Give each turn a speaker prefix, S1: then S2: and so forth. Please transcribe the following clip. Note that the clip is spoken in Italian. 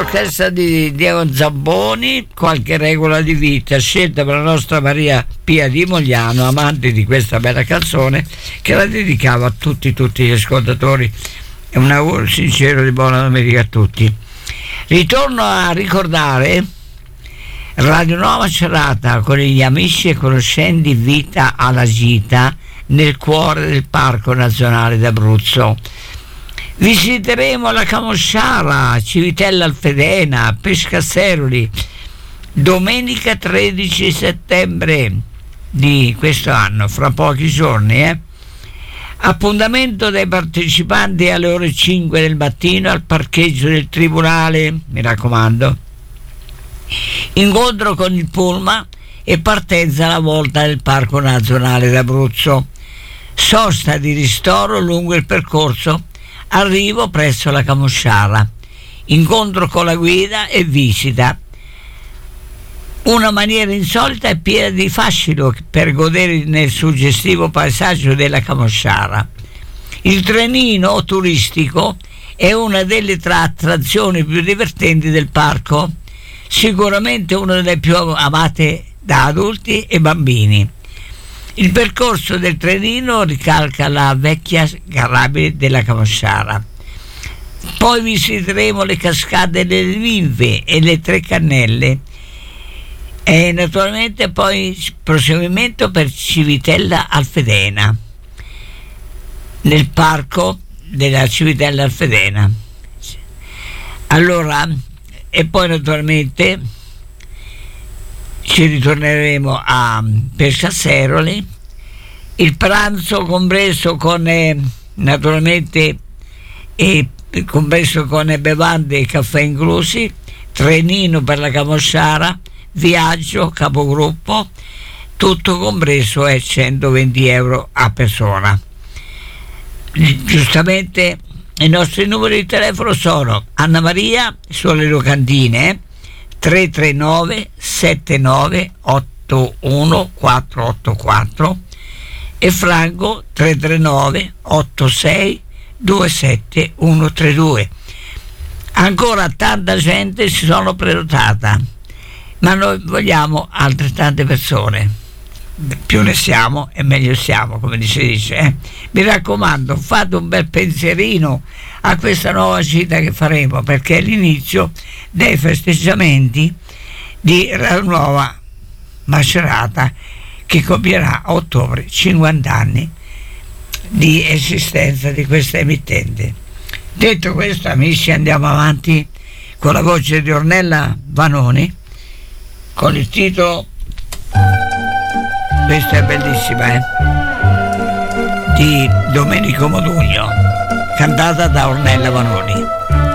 S1: l'orchestra di Diego Zamboni, Qualche regola di vita, scelta per la nostra Maria Pia di Mogliano, amante di questa bella canzone, che la dedicava a tutti gli ascoltatori. E un auguro sincero di buona domenica a tutti. Ritorno a ricordare Radio Nuova Cerata con gli amici e conoscenti Vita alla Gita nel cuore del Parco Nazionale d'Abruzzo. Visiteremo la Camosciara, Civitella Alfedena, Pescasseroli, domenica 13 settembre di questo anno, fra pochi giorni. Appuntamento dei partecipanti alle ore 5 del mattino al parcheggio del Tribunale, mi raccomando. Incontro con il pullman e partenza alla volta del Parco Nazionale d'Abruzzo. Sosta di ristoro lungo il percorso, arrivo presso la Camosciara, incontro con la guida e visita. Una maniera insolita e piena di fascino per godere nel suggestivo paesaggio della Camosciara. Il trenino turistico è una delle attrazioni più divertenti del parco, sicuramente una delle più amate da adulti e bambini. Il percorso del trenino ricalca la vecchia garabile della Camosciara. Poi visiteremo le cascate delle Ninfe e le Tre Cannelle e naturalmente poi proseguimento per Civitella Alfedena, nel parco della Civitella Alfedena. Allora, e poi naturalmente ci ritorneremo a Pescasseroli, il pranzo compreso con naturalmente compreso con bevande e caffè inclusi, trenino per la Camosciara, viaggio, capogruppo, tutto compreso è 120 euro a persona. Giustamente i nostri numeri di telefono sono Anna Maria sulle locandine 339 7981 484 e Franco 339 86 27 132. Ancora tanta gente si sono prenotata, ma noi vogliamo altrettante persone. Più ne siamo e meglio siamo, come si dice. Mi raccomando, fate un bel pensierino a questa nuova gita che faremo, perché è l'inizio dei festeggiamenti di Radio Nuova Macerata, che compierà a ottobre 50 anni di esistenza di questa emittente. Detto questo, amici, andiamo avanti con la voce di Ornella Vanoni con il titolo, questa è bellissima, di Domenico Modugno, cantata da Ornella Vanoni.